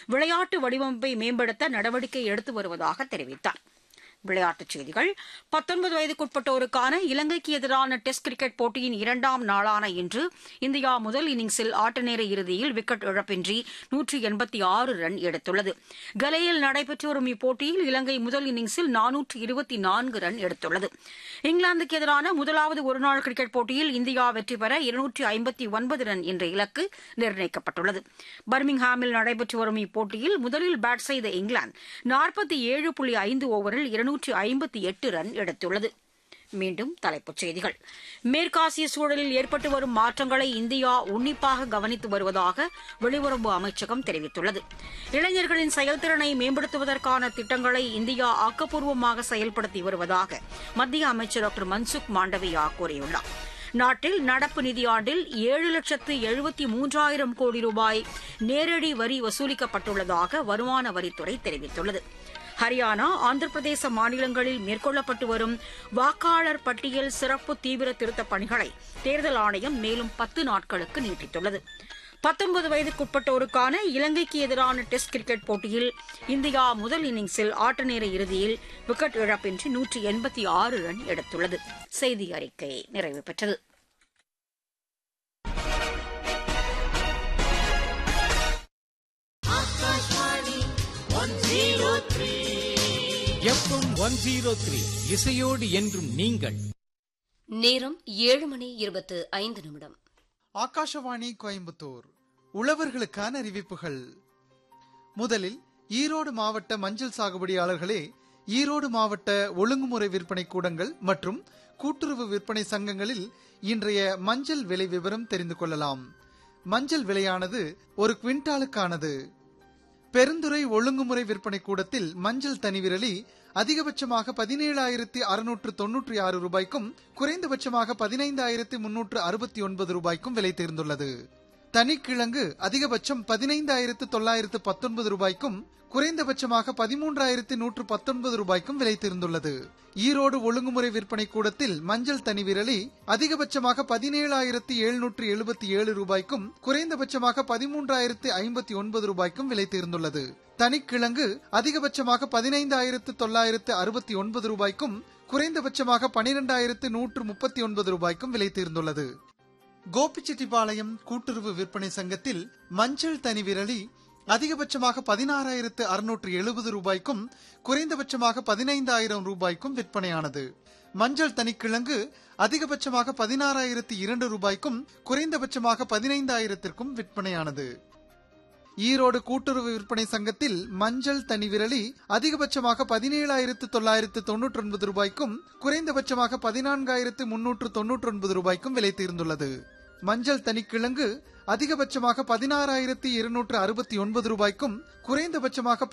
விளையாட்டு வடிவமைப்பை மேம்படுத்த நடவடிக்கை எடுத்து வருவதாக தெரிவித்தார். விளையாட்டுச் செய்திகள். 19 வயதுக்குட்பட்டோருக்கான இலங்கைக்கு எதிரான டெஸ்ட் கிரிக்கெட் போட்டியின் 2ஆம் நாளான இன்று இந்தியா முதல் இன்னிங்ஸில் ஆட்டநேர இறுதியில் விக்கெட் இழப்பின்றி 186 ரன் எடுத்துள்ளது. கலேயில் நடைபெற்று வரும் இப்போட்டியில் இலங்கை முதல் இன்னிங்ஸில் 424 ரன் எடுத்துள்ளது. இங்கிலாந்துக்கு எதிரான முதலாவது ஒருநாள் கிரிக்கெட் போட்டியில் இந்தியா வெற்றி பெற 259 ரன் என்ற இலக்கு நிர்ணயிக்கப்பட்டுள்ளது. பர்மிங்ஹாமில் நடைபெற்று வரும் இப்போட்டியில் முதலில் பேட் செய்த இங்கிலாந்து 47.5 ஓவரில் 258 ரன் எடுத்துள்ளது. மீண்டும் தலைப்புச் செய்திகள். மேற்காசிய சூழலில் ஏற்பட்டு வரும் மாற்றங்களை இந்தியா உன்னிப்பாக கவனித்து வருவதாக வெளியுறவு அமைச்சகம் தெரிவித்துள்ளது. இளைஞர்களின் செயல்திறனை மேம்படுத்துவதற்கான திட்டங்களை இந்தியா ஆக்கப்பூர்வமாக செயல்படுத்தி வருவதாக மத்திய அமைச்சர் டாக்டர் மன்சுக் மாண்டவியா கூறியுள்ளார். நாட்டில் நடப்பு நிதியாண்டில் 7,73,000 கோடி ரூபாய் நேரடி வரி வசூலிக்கப்பட்டுள்ளதாக வருமான வரித்துறை தெரிவித்துள்ளது. ஹரியானா, ஆந்திர பிரதேச மாநிலங்களில் மேற்கொள்ளப்பட்டு வரும் வாக்காளர் பட்டியல் சிறப்பு தீவிர திருத்தப் பணிகளை தேர்தல் ஆணையம் மேலும் 10 நாட்களுக்கு நீட்டித்துள்ளது. 19 வயதுக்குட்பட்டோருக்கான இலங்கைக்கு எதிரான டெஸ்ட் கிரிக்கெட் போட்டியில் இந்தியா முதல் இன்னிங்ஸில் ஆட்டநேர இறுதியில் விக்கெட் இழப்பின்றி 186 ரன் எடுத்துள்ளது. செய்தி அறிக்கை நிறைவு பெற்றது. FM 103 இசையோடு என்றும் நீங்கள். நேரம் 7:25. ஆகாஷவாணி கோயம்புத்தூர். உழவர்களுக்கான அறிவிப்புகள். முதலில் ஈரோடு மாவட்ட மஞ்சள் சாகுபடியாளர்களே, ஈரோடு மாவட்ட ஒழுங்குமுறை விற்பனை கூடங்கள் மற்றும் கூட்டுறவு விற்பனை சங்கங்களில் இன்றைய மஞ்சள் விலை விவரம் தெரிந்து கொள்ளலாம். மஞ்சள் விலையானது ஒரு குவிண்டாலுக்கானது. பெருந்துறை ஒழுங்குமுறை விற்பனை கூடத்தில் மஞ்சள் தனிவிரலி அதிகபட்சமாக 17,696 ரூபாய்க்கும் குறைந்தபட்சமாக 15,369 ரூபாய்க்கும் விலை தேர்ந்துள்ளது. தனிக்கிழங்கு அதிகபட்சம் 15,919 ரூபாய்க்கும் குறைந்தபட்சமாக 13,119 ரூபாய்க்கும் விலை தேர்ந்துள்ளது. ஈரோடு ஒழுங்குமுறை விற்பனை கூடத்தில் மஞ்சள் தனிவிரலி அதிகபட்சமாக 17,777 ரூபாய்க்கும் குறைந்தபட்சமாக 13,059 ரூபாய்க்கும் விலை தேர்ந்துள்ளது. தனிக்கிழங்கு அதிகபட்சமாக 15,969 ரூபாய்க்கும் குறைந்தபட்சமாக 12,139 ரூபாய்க்கும் விலை தேர்ந்துள்ளது. கோபிச்செட்டிப்பாளையம் கூட்டுறவு விற்பனை சங்கத்தில் மஞ்சள் தனிவிரலி அதிகபட்சமாக 16,670 ரூபாய்க்கும் குறைந்தபட்சமாக 15,000 ரூபாய்க்கும் விற்பனையானது. மஞ்சள் தனிக்கிழங்கு அதிகபட்சமாக 16,002 ரூபாய்க்கும் குறைந்தபட்சமாக 15,000 விற்பனையானது. ஈரோடு கூட்டுறவு விற்பனை சங்கத்தில் மஞ்சள் தனிவிரலி அதிகபட்சமாக 17,999 ரூபாய்க்கும் குறைந்தபட்சமாக 14,399 ரூபாய்க்கும் விலை தேர்ந்துள்ளது. மஞ்சள் தனிக்கிழங்கு அதிகபட்சமாக 16,269 ரூபாய்க்கும் குறைந்தபட்சமாக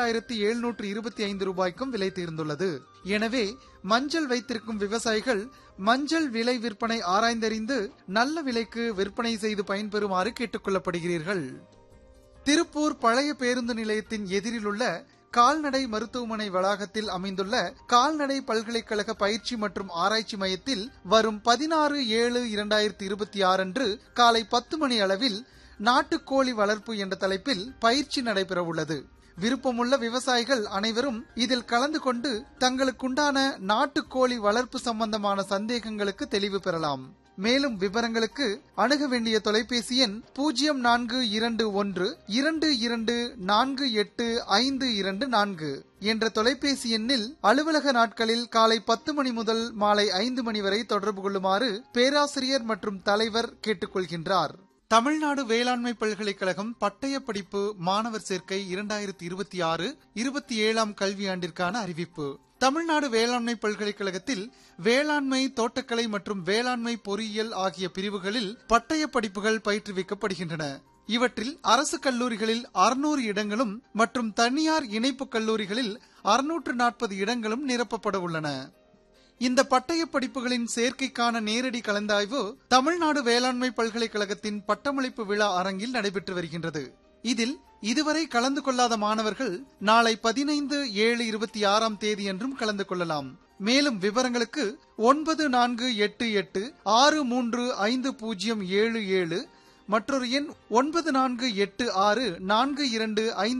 12,725 ரூபாய்க்கும் விலை தேர்ந்துள்ளது. எனவே மஞ்சள் வைத்திருக்கும் விவசாயிகள் மஞ்சள் விலை விற்பனை ஆராய்ந்தறிந்து நல்ல விலைக்கு விற்பனை செய்து பயன்பெறுமாறு கேட்டுக் கொள்ளப்படுகிறீர்கள். திருப்பூர் பழைய பேருந்து நிலையத்தின் எதிரில் உள்ள கால்நடை மருத்துவமனை வளாகத்தில் அமைந்துள்ள கால்நடை பல்கலைக்கழக பயிற்சி மற்றும் ஆராய்ச்சி மையத்தில் வரும் 16/7/2026 அன்று காலை 10 மணி அளவில் நாட்டுக்கோழி வளர்ப்பு என்ற தலைப்பில் பயிற்சி நடைபெற உள்ளது. விருப்பமுள்ள விவசாயிகள் அனைவரும் இதில் கலந்து கொண்டு தங்களுக்குண்டான நாட்டுக்கோழி வளர்ப்பு சம்பந்தமான சந்தேகங்களுக்கு தெளிவு பெறலாம். மேலும் விவரங்களுக்கு அணுக வேண்டிய தொலைபேசி எண் 042122485224 என்ற தொலைபேசி எண்ணில் அலுவலக நாட்களில் காலை 10 மணி முதல் மாலை 5 மணி வரை தொடர்பு கொள்ளுமாறு பேராசிரியர் மற்றும் தலைவர் கேட்டுக்கொள்கின்றார். தமிழ்நாடு வேளாண்மை பல்கலைக்கழகம் பட்டய படிப்பு மாணவர் சேர்க்கை 2026-27 கல்வியாண்டிற்கான அறிவிப்பு. தமிழ்நாடு வேளாண்மை பல்கலைக்கழகத்தில் வேளாண்மை, தோட்டக்கலை மற்றும் வேளாண்மை பொறியியல் ஆகிய பிரிவுகளில் பட்டய படிப்புகள் பயிற்றுவிக்கப்படுகின்றன. இவற்றில் அரசு கல்லூரிகளில் 600 இடங்களும் மற்றும் தனியார் இணைப்பு கல்லூரிகளில் 640 இடங்களும் நிரப்பப்பட உள்ளன. இந்த பட்டய படிப்புகளின் சேர்க்கைக்கான நேரடி கலந்தாய்வு தமிழ்நாடு வேளாண்மை பல்கலைக்கழகத்தின் பட்டமளிப்பு விழா அரங்கில் நடைபெற்று வருகின்றது. இதில் இதுவரை கலந்து கொள்ளாத மாணவர்கள் நாளை 15/7/26 தேதியன்றும் கலந்து கொள்ளலாம். மேலும் விவரங்களுக்கு 9488635077 மற்றொரு எண் 94864255